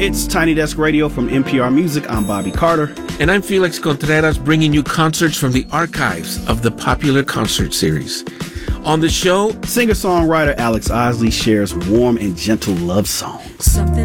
It's Tiny Desk Radio from NPR Music. I'm Bobby Carter. And I'm Felix Contreras, bringing you concerts from the archives of the popular concert series. On the show, singer-songwriter Alex Osley shares warm and gentle love songs.